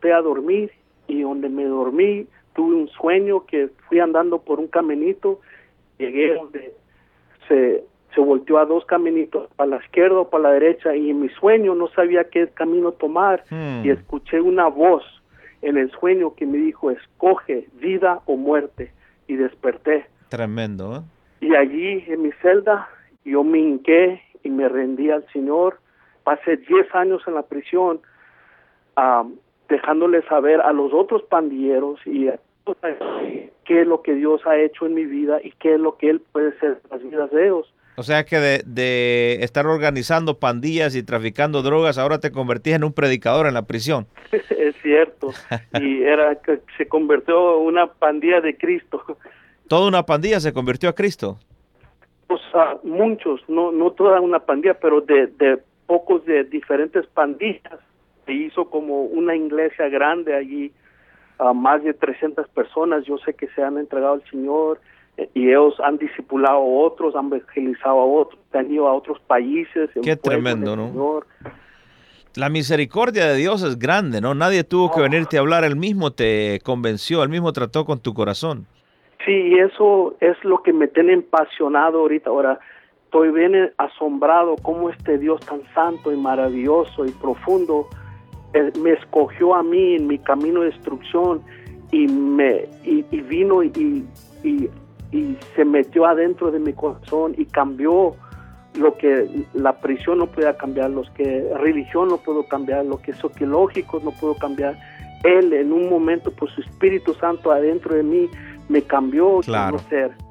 acosté a dormir y donde me dormí tuve un sueño que fui andando por un caminito, llegué donde se volteó a dos caminitos, para la izquierda o para la derecha, y en mi sueño no sabía qué camino tomar, y escuché una voz en el sueño que me dijo, escoge vida o muerte, y desperté. Tremendo, ¿eh? Y allí en mi celda yo me hinqué y me rendí al Señor. Pasé 10 años en la prisión, dejándole saber a los otros pandilleros y a todos qué es lo que Dios ha hecho en mi vida y qué es lo que Él puede hacer en las vidas de ellos. O sea que de estar organizando pandillas y traficando drogas, ahora te convertís en un predicador en la prisión. Es cierto. Y se convirtió en una pandilla de Cristo. ¿Toda una pandilla se convirtió a Cristo? O sea, muchos, no toda una pandilla, pero de pocos de diferentes pandillas. Se hizo como una iglesia grande allí, más de 300 personas. Yo sé que se han entregado al Señor. Y ellos han discipulado a otros, han evangelizado a otros, han ido a otros países. Qué tremendo, ¿no? Señor. La misericordia de Dios es grande, ¿no? Nadie tuvo que venirte a hablar, Él mismo te convenció, Él mismo trató con tu corazón. Sí, y eso es lo que me tiene apasionado ahorita. Ahora, estoy bien asombrado cómo este Dios tan santo y maravilloso y profundo me escogió a mí en mi camino de destrucción y vino y se metió adentro de mi corazón y cambió lo que la prisión no podía cambiar, lo que religión no puedo cambiar, lo que sociológico no puedo cambiar. Él en un momento por su Espíritu Santo adentro de mí me cambió. Claro. Ser.